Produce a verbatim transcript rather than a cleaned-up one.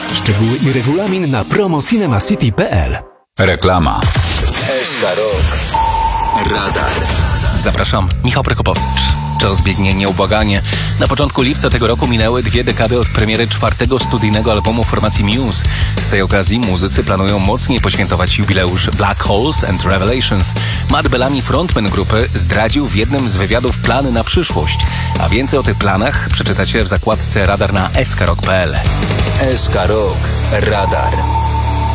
Szczegóły i regulamin na promo cinemacity kropka p l. Reklama. S K Rock. Radar. Zapraszam, Michał Prokopowicz. Czas biegnie nieubłaganie. Na początku lipca tego roku minęły dwie dekady od premiery czwartego studyjnego albumu formacji Muse. Z tej okazji muzycy planują mocniej poświętować jubileusz Black Holes and Revelations. Matt Bellamy, frontman grupy, zdradził w jednym z wywiadów plany na przyszłość. A więcej o tych planach przeczytacie w zakładce Radar na s k rock kropka p l. S K Rock. Radar.